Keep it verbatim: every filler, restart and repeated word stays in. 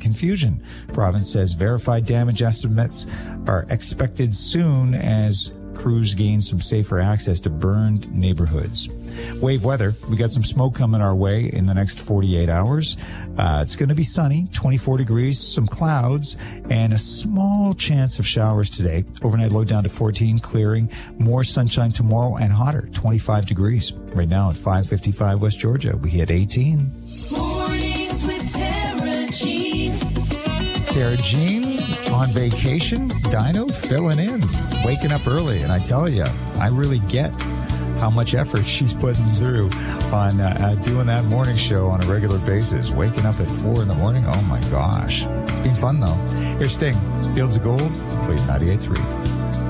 confusion. Province says verified damage estimates are expected soon as crews gain some safer access to burned neighborhoods. Wave weather. We got some smoke coming our way in the next forty-eight hours. Uh, it's going to be sunny, twenty-four degrees, some clouds, and a small chance of showers today. Overnight low down to fourteen, clearing. More sunshine tomorrow and hotter, twenty-five degrees. Right now at five fifty-five West Georgia, we hit eighteen. Mornings with Tara Jean. Tara Jean on vacation. Dino filling in, waking up early. And I tell you, I really get how much effort she's putting through on uh, uh, doing that morning show on a regular basis. Waking up at four in the morning. Oh, my gosh. It's been fun, though. Here's Sting. Fields of Gold. Wait, ninety-eight point three.